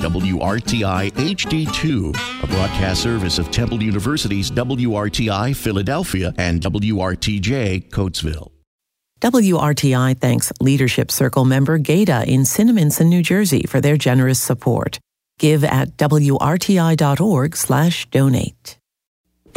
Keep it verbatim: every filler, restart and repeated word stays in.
W R T I H D two, a broadcast service of Temple University's W R T I Philadelphia and W R T J Coatesville. W R T I thanks Leadership Circle member GATA in Cinnaminson, New Jersey for their generous support. Give at W R T I dot org slash donate.